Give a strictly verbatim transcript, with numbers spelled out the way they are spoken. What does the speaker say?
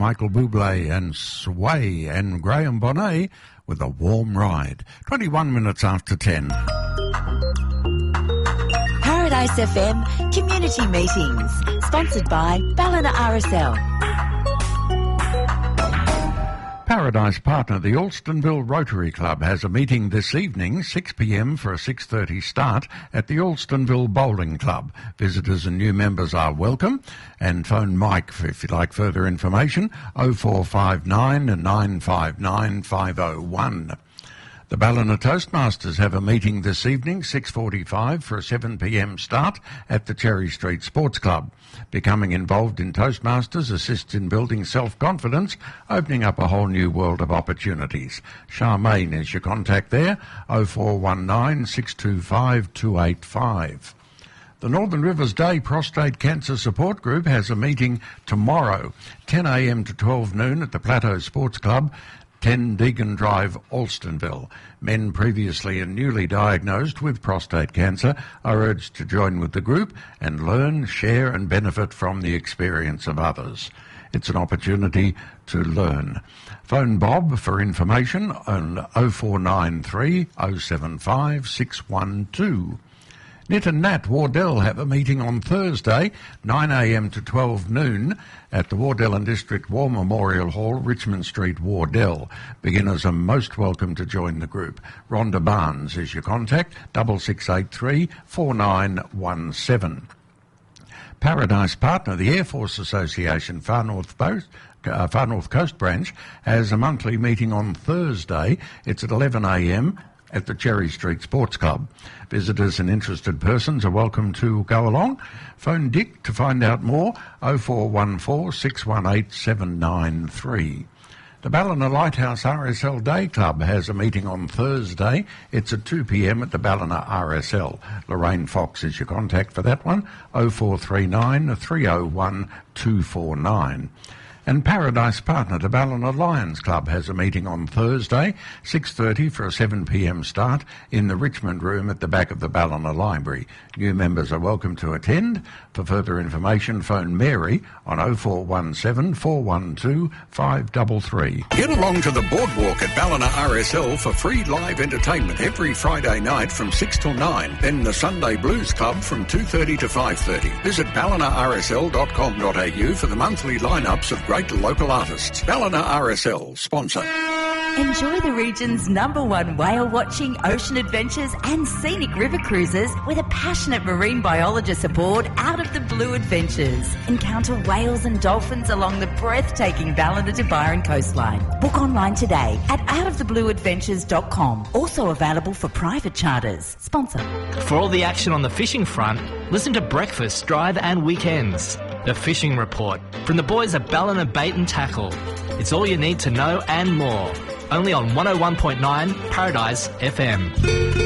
Michael Bublé and Sway and Graham Bonnet with A Warm Ride. twenty-one minutes after ten. Paradise F M Community Meetings, sponsored by Ballina R S L. Paradise partner, the Alstonville Rotary Club, has a meeting this evening, six p m for a six thirty start at the Alstonville Bowling Club. Visitors and new members are welcome, and phone Mike if you'd like further information, oh four five nine, nine five nine, five oh one. The Ballina Toastmasters have a meeting this evening, six forty-five for a seven p m start at the Cherry Street Sports Club. Becoming involved in Toastmasters assists in building self-confidence, opening up a whole new world of opportunities. Charmaine is your contact there, oh four one nine, six two five, two eight five. The Northern Rivers Day Prostate Cancer Support Group has a meeting tomorrow, ten a m to twelve noon at the Plateau Sports Club, ten Deegan Drive, Alstonville. Men previously and newly diagnosed with prostate cancer are urged to join with the group and learn, share and benefit from the experience of others. It's an opportunity to learn. Phone Bob for information on oh four nine three, oh seven five, six one two. Nit and Nat Wardell have a meeting on Thursday, nine a m to twelve noon, at the Wardell and District War Memorial Hall, Richmond Street, Wardell. Beginners are most welcome to join the group. Rhonda Barnes is your contact, six six eight three, four nine one seven. Paradise partner, the Air Force Association Far North Coast, uh, Far North Coast Branch, has a monthly meeting on Thursday. It's at eleven a m at the Cherry Street Sports Club. Visitors and interested persons are welcome to go along. Phone Dick to find out more, oh four one four, six one eight, seven nine three. The Ballina Lighthouse R S L Day Club has a meeting on Thursday. It's at two p m at the Ballina R S L. Lorraine Fox is your contact for that one, oh four three nine, three oh one, two four nine. And Paradise partner, the Ballina Lions Club, has a meeting on Thursday, six thirty for a seven p m start in the Richmond Room at the back of the Ballina Library. New members are welcome to attend. For further information, phone Mary on oh four one seven, four one two, five three three. Get along to the boardwalk at Ballina R S L for free live entertainment every Friday night from six till nine. Then the Sunday Blues Club from two thirty to five thirty. Visit ballina r s l dot com dot a u for the monthly lineups of great local artists. Ballina R S L, sponsor. Enjoy the region's number one whale watching, ocean adventures and scenic river cruises with a passionate marine biologist aboard Out of the Blue Adventures. Encounter whales and dolphins along the breathtaking Ballina to Byron coastline. Book online today at out of the blue adventures dot com. Also available for private charters. Sponsor. For all the action on the fishing front, listen to Breakfast, Drive and Weekends. The Fishing Report from the boys at Ballina Bait and Tackle. It's all you need to know and more. Only on one oh one point nine Paradise F M.